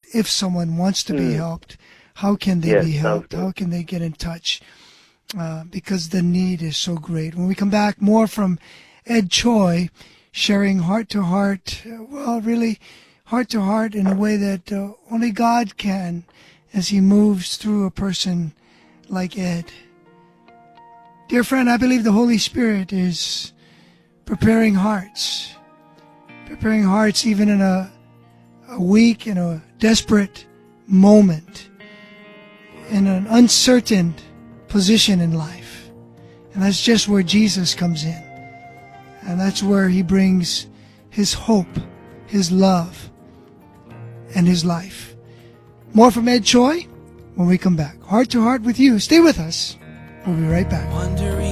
if someone wants to be helped, how can they be helped? How can they get in touch? Because the need is so great. When we come back, more from Ed Choi, sharing heart-to-heart, well, really heart-to-heart in a way that only God can as he moves through a person like Ed. Dear friend, I believe the Holy Spirit is preparing hearts even in a weak, in a desperate moment, in an uncertain position in life. And that's just where Jesus comes in. And that's where he brings his hope, his love, and his life. More from Ed Choi when we come back. Heart to heart with you. Stay with us. We'll be right back.